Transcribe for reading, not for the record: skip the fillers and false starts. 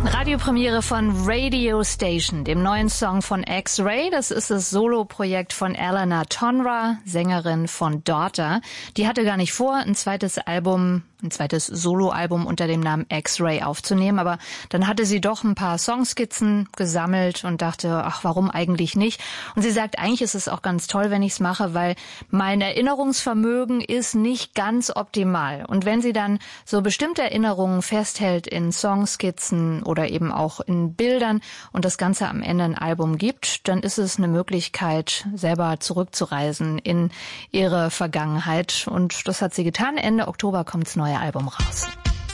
Radiopremiere von Radio Station, dem neuen Song von X-Ray. Das ist das Soloprojekt von Eleanor Tonra, Sängerin von Daughter. Die hatte gar nicht vor, ein zweites Soloalbum unter dem Namen X-Ray aufzunehmen, aber dann hatte sie doch ein paar Songskizzen gesammelt und dachte, ach, warum eigentlich nicht? Und sie sagt, eigentlich ist es auch ganz toll, wenn ich es mache, weil mein Erinnerungsvermögen ist nicht ganz optimal. Und wenn sie dann so bestimmte Erinnerungen festhält in Songskizzen oder eben auch in Bildern und das Ganze am Ende ein Album gibt, dann ist es eine Möglichkeit, selber zurückzureisen in ihre Vergangenheit. Und das hat sie getan. Ende Oktober kommt's neue Album raus.